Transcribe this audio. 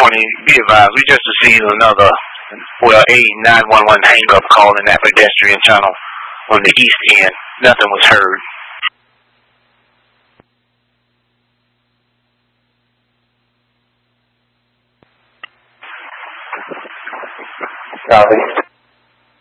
20, be advised, we just received another, a 911 hang-up call in that pedestrian tunnel on the east end. Nothing was heard. Copy.